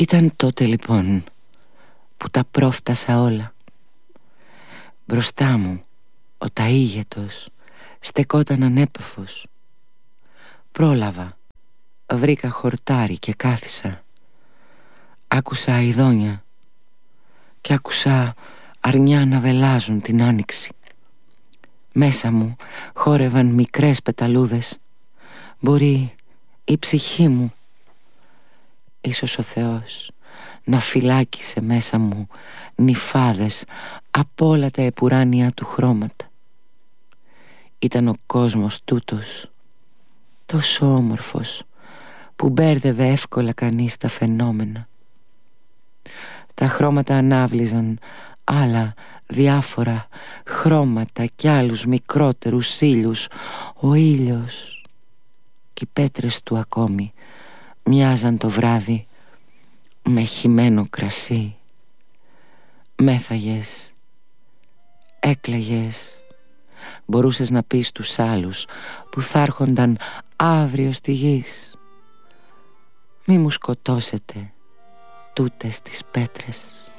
Ήταν τότε λοιπόν που τα πρόφτασα όλα. Μπροστά μου ο ταΐγετος στεκόταν ανέπαφος. Πρόλαβα, βρήκα χορτάρι και κάθισα. Άκουσα αηδόνια και άκουσα αρνιά να βελάζουν την άνοιξη. Μέσα μου χόρευαν μικρές πεταλούδες. Μπορεί η ψυχή μου, ίσως ο Θεός, να φυλάκισε μέσα μου νυφάδες από όλα τα επουράνια του χρώματα. Ήταν ο κόσμος τούτος, τόσο όμορφος, που μπέρδευε εύκολα κανείς τα φαινόμενα. Τα χρώματα ανάβλιζαν άλλα διάφορα χρώματα κι άλλους μικρότερους ήλιους. Ο ήλιος και οι πέτρες του ακόμη μοιάζαν το βράδυ με χυμένο κρασί. Μέθαγες, έκλαιγες. Μπορούσες να πεις στους άλλους που θα έρχονταν αύριο στη γης: μη μου σκοτώσετε τούτες τις πέτρες.